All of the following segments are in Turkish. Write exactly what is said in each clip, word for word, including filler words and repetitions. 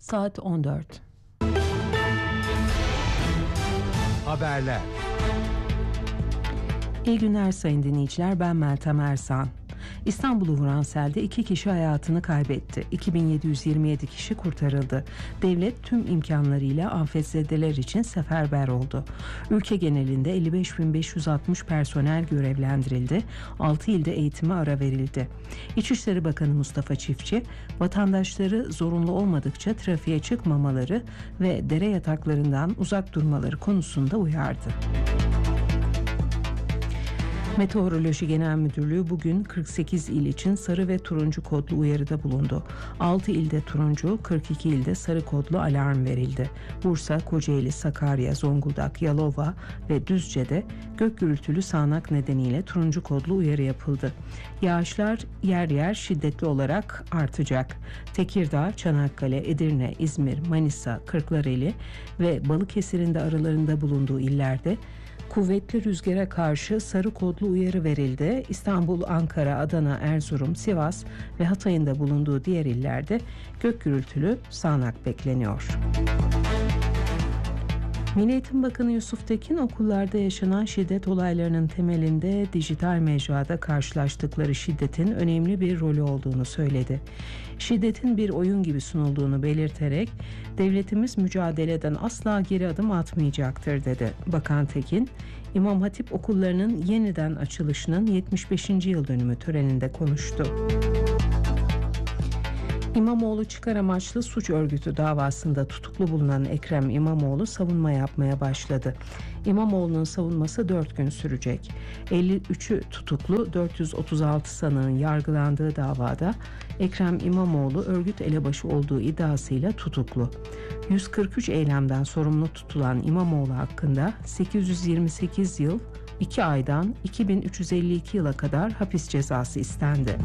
Saat on dört. Haberler. İyi günler sayın dinleyiciler, ben Meltem Ersan. İstanbul'u vuran selde iki kişi hayatını kaybetti. iki bin yedi yüz yirmi yedi kişi kurtarıldı. Devlet tüm imkanlarıyla afetzedeler için seferber oldu. Ülke genelinde elli beş bin beş yüz altmış personel görevlendirildi. altı ilde eğitime ara verildi. İçişleri Bakanı Mustafa Çiftçi, vatandaşları zorunlu olmadıkça trafiğe çıkmamaları ve dere yataklarından uzak durmaları konusunda uyardı. Meteoroloji Genel Müdürlüğü bugün kırk sekiz il için sarı ve turuncu kodlu uyarıda bulundu. altı ilde turuncu, kırk iki ilde sarı kodlu alarm verildi. Bursa, Kocaeli, Sakarya, Zonguldak, Yalova ve Düzce'de gök gürültülü sağanak nedeniyle turuncu kodlu uyarı yapıldı. Yağışlar yer yer şiddetli olarak artacak. Tekirdağ, Çanakkale, Edirne, İzmir, Manisa, Kırklareli ve Balıkesir'in de aralarında bulunduğu illerde kuvvetli rüzgara karşı sarı kodlu uyarı verildi. İstanbul, Ankara, Adana, Erzurum, Sivas ve Hatay'ın da bulunduğu diğer illerde gök gürültülü sağanak bekleniyor. Milli Eğitim Bakanı Yusuf Tekin, okullarda yaşanan şiddet olaylarının temelinde dijital mecrada karşılaştıkları şiddetin önemli bir rolü olduğunu söyledi. Şiddetin bir oyun gibi sunulduğunu belirterek devletimiz mücadeleden asla geri adım atmayacaktır dedi. Bakan Tekin, İmam Hatip okullarının yeniden açılışının yetmiş beşinci yıl dönümü töreninde konuştu. İmamoğlu çıkar amaçlı suç örgütü davasında tutuklu bulunan Ekrem İmamoğlu savunma yapmaya başladı. İmamoğlu'nun savunması dört gün sürecek. elli üçü tutuklu, dört yüz otuz altı sanığın yargılandığı davada Ekrem İmamoğlu örgüt elebaşı olduğu iddiasıyla tutuklu. yüz kırk üç eylemden sorumlu tutulan İmamoğlu hakkında sekiz yüz yirmi sekiz yıl iki aydan iki bin üç yüz elli iki yıla kadar hapis cezası istendi.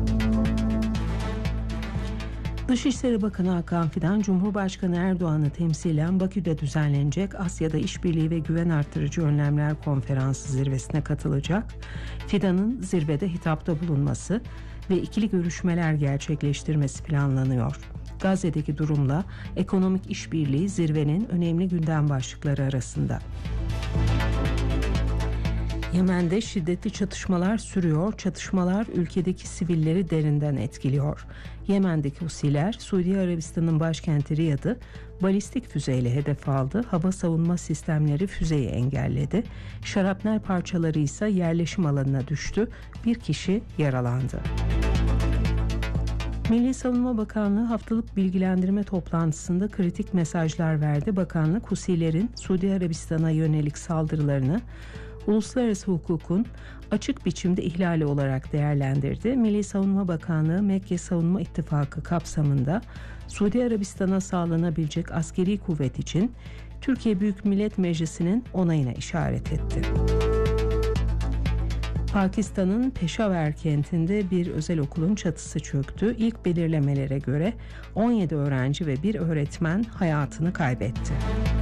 Dışişleri Bakanı Hakan Fidan, Cumhurbaşkanı Erdoğan'ı temsilen Bakü'de düzenlenecek Asya'da İşbirliği ve Güven Artırıcı Önlemler Konferansı zirvesine katılacak. Fidan'ın zirvede hitapta bulunması ve ikili görüşmeler gerçekleştirmesi planlanıyor. Gazze'deki durumla ekonomik işbirliği zirvenin önemli gündem başlıkları arasında. Yemen'de şiddetli çatışmalar sürüyor. Çatışmalar ülkedeki sivilleri derinden etkiliyor. Yemen'deki Husiler, Suudi Arabistan'ın başkenti Riyad'ı balistik füzeyle hedef aldı. Hava savunma sistemleri füzeyi engelledi. Şarapnel parçaları ise yerleşim alanına düştü. Bir kişi yaralandı. Milli Savunma Bakanlığı haftalık bilgilendirme toplantısında kritik mesajlar verdi. Bakanlık, Husilerin Suudi Arabistan'a yönelik saldırılarını uluslararası hukukun açık biçimde ihlali olarak değerlendirdi. Milli Savunma Bakanlığı, Mekke Savunma İttifakı kapsamında Suudi Arabistan'a sağlanabilecek askeri kuvvet için Türkiye Büyük Millet Meclisi'nin onayına işaret etti. Pakistan'ın Peşaver kentinde bir özel okulun çatısı çöktü. İlk belirlemelere göre on yedi öğrenci ve bir öğretmen hayatını kaybetti.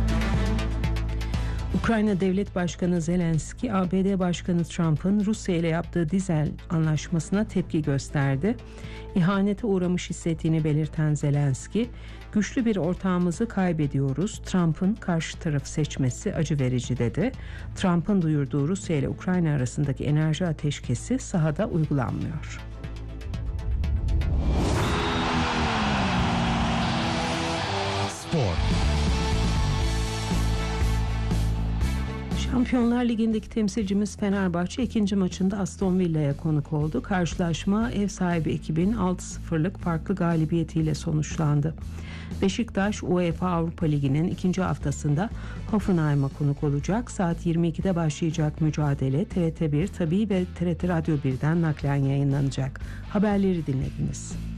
Ukrayna Devlet Başkanı Zelenski, A B D Başkanı Trump'ın Rusya ile yaptığı dizel anlaşmasına tepki gösterdi. İhanete uğramış hissettiğini belirten Zelenski, güçlü bir ortağımızı kaybediyoruz. Trump'ın karşı tarafı seçmesi acı verici dedi. Trump'ın duyurduğu Rusya ile Ukrayna arasındaki enerji ateşkesi sahada uygulanmıyor. Spor. Şampiyonlar Ligi'ndeki temsilcimiz Fenerbahçe ikinci maçında Aston Villa'ya konuk oldu. Karşılaşma ev sahibi ekibin altı sıfırlık farklı galibiyetiyle sonuçlandı. Beşiktaş UEFA Avrupa Ligi'nin ikinci haftasında Hoffenheim'a konuk olacak. Saat yirmi ikide başlayacak mücadele T R T bir Tabii ve T R T Radyo birden naklen yayınlanacak. Haberleri dinlediniz.